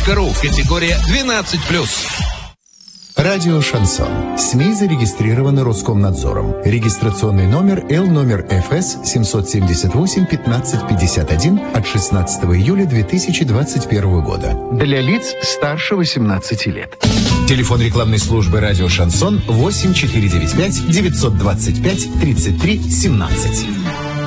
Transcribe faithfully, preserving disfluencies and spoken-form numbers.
точка ру. Категория двенадцать плюс. Радио «Шансон». СМИ зарегистрированы Роскомнадзором. Регистрационный номер Л номер Ф С семьсот семьдесят восемь пятнадцать пятьдесят один от шестнадцатого июля две тысячи двадцать первого года. Для лиц старше восемнадцати лет. Телефон рекламной службы «Радио Шансон» восемь четыре девять пять девятьсот двадцать пять тридцать три семнадцать.